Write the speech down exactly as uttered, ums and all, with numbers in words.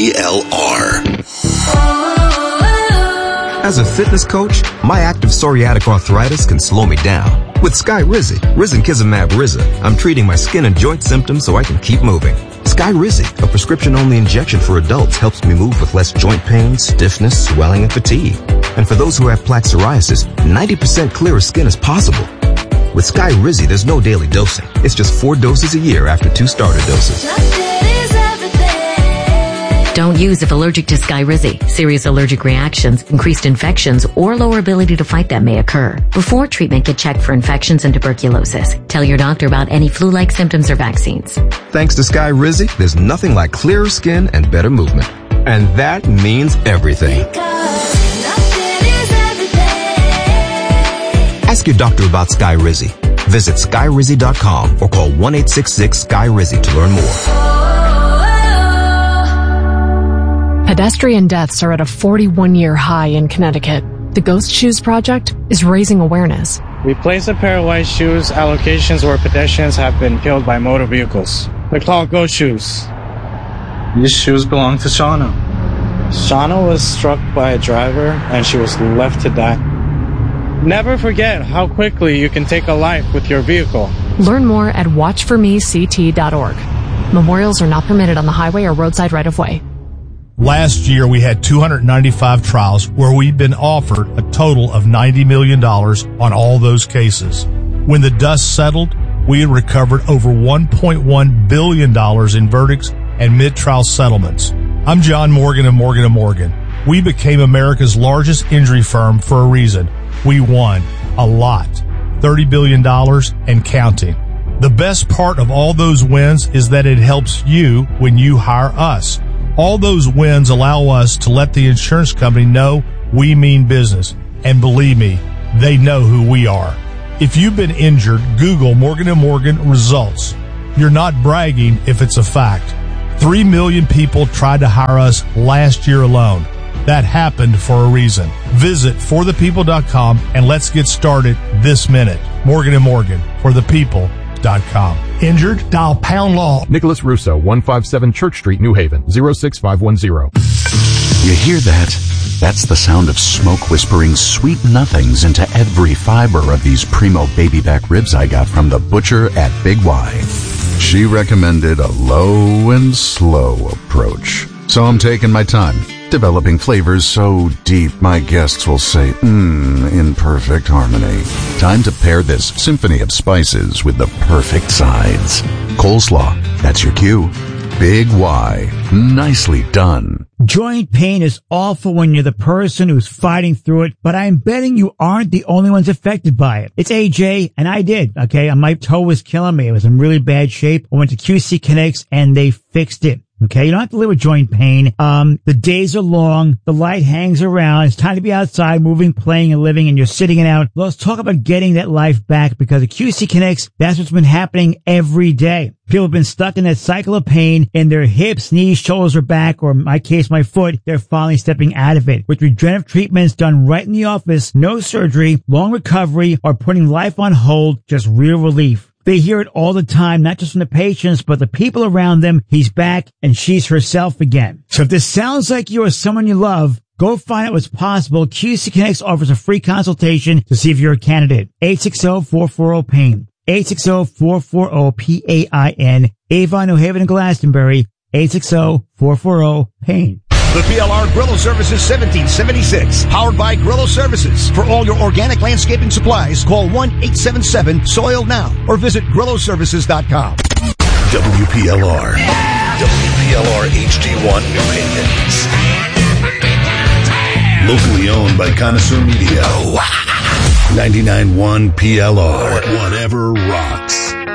P L R. As a fitness coach, my active psoriatic arthritis can slow me down. With Skyrizi, risankizumab Riza, I'm treating my skin and joint symptoms so I can keep moving. Skyrizi, a prescription-only injection for adults, helps me move with less joint pain, stiffness, swelling, and fatigue. And for those who have plaque psoriasis, ninety percent clearer skin is possible. With Skyrizi, there's no daily dosing. It's just four doses a year after two starter doses. Don't use if allergic to Skyrizi. Serious allergic reactions, increased infections, or lower ability to fight them may occur. Before treatment, get checked for infections and tuberculosis. Tell your doctor about any flu-like symptoms or vaccines. Thanks to Skyrizi, there's nothing like clearer skin and better movement. And that means everything. Ask your doctor about Skyrizi. Visit Skyrizi dot com or call one eight six six Skyrizi to learn more. Pedestrian deaths are at a forty-one year high in Connecticut. The Ghost Shoes Project is raising awareness. We place a pair of white shoes at locations where pedestrians have been killed by motor vehicles. They're called Ghost Shoes. These shoes belong to Shauna. Shauna was struck by a driver and she was left to die. Never forget how quickly you can take a life with your vehicle. Learn more at watch for me c t dot org. Memorials are not permitted on the highway or roadside right-of-way. Last year, we had two hundred ninety-five trials where we'd been offered a total of ninety million dollars on all those cases. When the dust settled, we had recovered over one point one billion dollars in verdicts and mid-trial settlements. I'm John Morgan of Morgan and Morgan. We became America's largest injury firm for a reason. We won a lot, thirty billion dollars and counting. The best part of all those wins is that it helps you when you hire us. All those wins allow us to let the insurance company know we mean business. And believe me, they know who we are. If you've been injured, Google Morgan and Morgan results. You're not bragging if it's a fact. Three million people tried to hire us last year alone. That happened for a reason. Visit for the people dot com and let's get started this minute. Morgan and Morgan, for the people dot com. Injured? Dial pound law. Nicholas Russo, one fifty-seven Church Street, New Haven, zero six five one zero. You hear that? That's the sound of smoke whispering sweet nothings into every fiber of these primo baby back ribs I got from the butcher at Big Y. She recommended a low and slow approach. So I'm taking my time, developing flavors so deep my guests will say, mmm, in perfect harmony. Time to pair this symphony of spices with the perfect sides. Coleslaw, that's your cue. Big Y, nicely done. Joint pain is awful when you're the person who's fighting through it, but I'm betting you aren't the only ones affected by it. It's A J, and I did, okay? My toe was killing me. It was in really bad shape. I went to Q C Kinetics, and they fixed it. Okay, you don't have to live with joint pain. Um, the days are long. The light hangs around. It's time to be outside, moving, playing, and living, and you're sitting it out. Let's talk about getting that life back, because at Q C Kinetics, that's what's been happening every day. People have been stuck in that cycle of pain in their hips, knees, shoulders, or back, or in my case, my foot. They're finally stepping out of it. With regenerative treatments done right in the office, no surgery, long recovery, or putting life on hold, just real relief. They hear it all the time, not just from the patients, but the people around them. He's back and she's herself again. So if this sounds like you or someone you love, go find out what's possible. Q C Kinetics offers a free consultation to see if you're a candidate. eight six zero, four four zero, pain. eight six zero, four four zero, P A I N. Avon, New Haven, and Glastonbury. eight six zero, four four zero, pain. The P L R Grillo Services seventeen seventy-six, powered by Grillo Services. For all your organic landscaping supplies, call one eight seven seven, soil now or visit grillo services dot com. W P L R. W P L R H D one New Haven. Locally owned by Connoisseur Media. ninety-nine point one P L R. Whatever rocks.